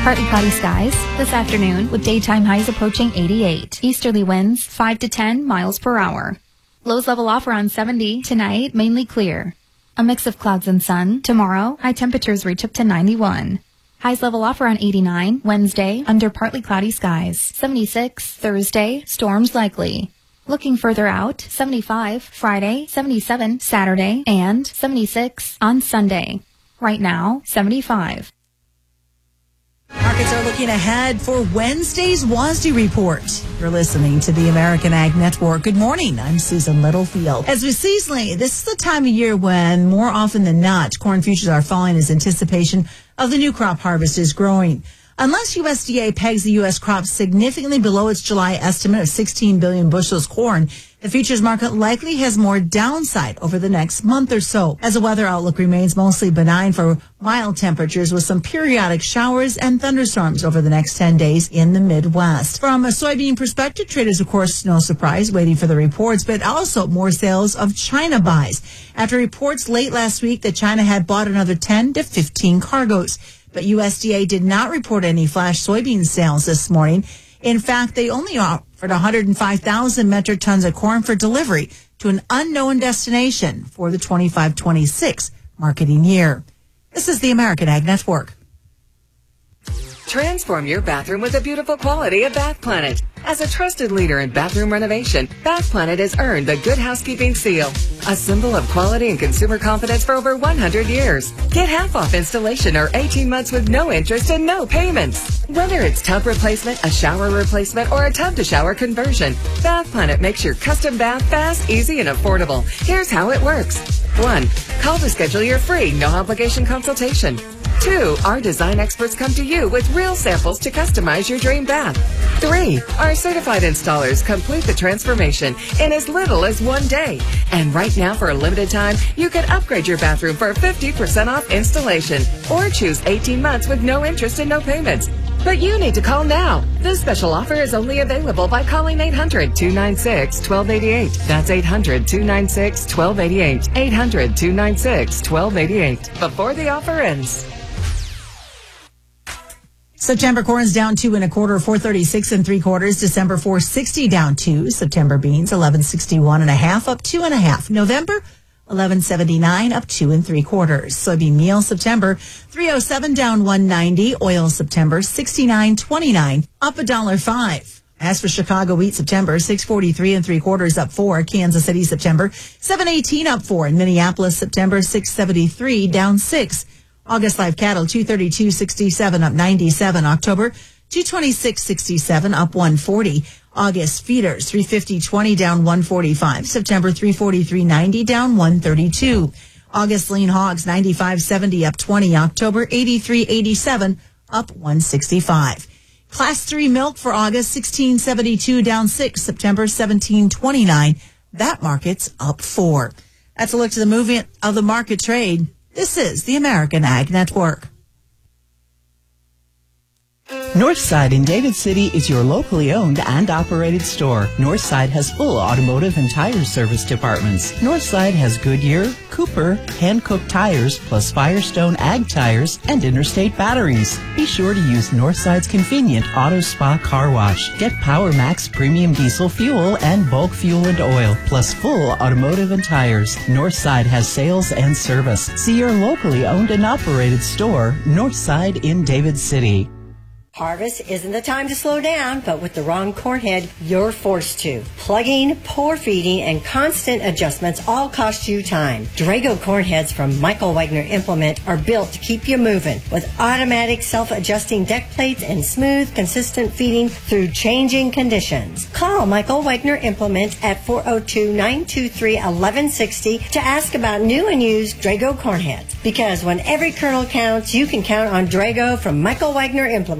Partly cloudy skies this afternoon with daytime highs approaching 88. Easterly winds 5 to 10 miles per hour. Lows level off around 70. Tonight, mainly clear. A mix of clouds and sun. Tomorrow, high temperatures reach up to 91. Highs level off around 89. Wednesday, under partly cloudy skies. 76. Thursday, storms likely. Looking further out, 75 Friday, 77 Saturday, and 76 on Sunday. Right now, 75. Markets are looking ahead for Wednesday's WASDE report. You're listening to the American Ag Network. Good morning. I'm Susan Littlefield. As we seasonally, this is the time of year when more often than not, corn futures are falling as anticipation of the new crop harvest is growing. Unless USDA pegs the U.S. crop significantly below its July estimate of 16 billion bushels corn, the futures market likely has more downside over the next month or so, as the weather outlook remains mostly benign for mild temperatures with some periodic showers and thunderstorms over the next 10 days in the Midwest. From a soybean perspective, traders, of course, no surprise, waiting for the reports, but also more sales of China buys after reports late last week that China had bought another 10 to 15 cargoes. But USDA did not report any flash soybean sales this morning. In fact, they only offered 105,000 metric tons of corn for delivery to an unknown destination for the 25-26 marketing year. This is the American Ag Network. Transform your bathroom with the beautiful quality of Bath Planet. As a trusted leader in bathroom renovation, Bath Planet has earned the Good Housekeeping Seal, a symbol of quality and consumer confidence for over 100 years. Get half off installation or 18 months with no interest and no payments. Whether it's tub replacement, a shower replacement, or a tub-to-shower conversion, Bath Planet makes your custom bath fast, easy, and affordable. Here's how it works. 1. Call to schedule your free, no-obligation consultation. 2. Our design experts come to you with real samples to customize your dream bath. 3. Our certified installers complete the transformation in as little as 1 day. And right now, for a limited time, you can upgrade your bathroom for 50% off installation or choose 18 months with no interest and no payments. But you need to call now. This special offer is only available by calling 800-296-1288. That's 800-296-1288. 800-296-1288. Before the offer ends. September corn's down 2 1/4, 436 3/4. December 460 down 2. September beans 1161 1/2, up 2 1/2. November 1179 up 2 3/4. Soybean meal September 307 down 190. Oil September 69.29 up $1.05. As for Chicago wheat September 643 3/4 up 4. Kansas City September 718 up 4. And Minneapolis September 673 down 6. August live cattle 232.67 up 97. October 226.67 up 140. August feeders 350.20 down 145. September 343.90 down 132. August lean hogs 95.70 up 20. October 83.87 up 165. Class 3 milk for August 16.72 down 6. September 17.29. That market's up 4. That's a look to the movement of the market trade. This is the American Ag Network. Northside in David City is your locally owned and operated store. Northside has full automotive and tire service departments. Northside has Goodyear, Cooper, Hankook tires, plus Firestone Ag tires and Interstate batteries. Be sure to use Northside's convenient Auto Spa car wash. Get Power Max premium diesel fuel and bulk fuel and oil, plus full automotive and tires. Northside has sales and service. See your locally owned and operated store, Northside in David City. Harvest isn't the time to slow down, but with the wrong corn head, you're forced to. Plugging, poor feeding, and constant adjustments all cost you time. Drago corn heads from Michael Wagner Implement are built to keep you moving with automatic self-adjusting deck plates and smooth, consistent feeding through changing conditions. Call Michael Wagner Implement at 402-923-1160 to ask about new and used Drago corn heads. Because when every kernel counts, you can count on Drago from Michael Wagner Implement.